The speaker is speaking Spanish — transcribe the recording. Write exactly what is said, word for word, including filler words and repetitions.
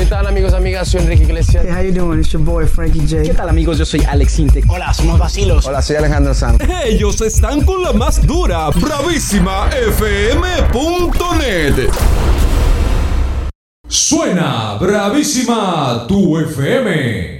tal, amigos, amigas? Soy Enrique Iglesias. Hey, how you doing? It's your boy Frankie J. ¿Qué tal, amigos? Yo soy Alex Intec. Hola, somos Vacilos. Hola, soy Alejandro Sanz. Ellos están con la más dura, bravísima F M punto net. Suena bravísima tu F M.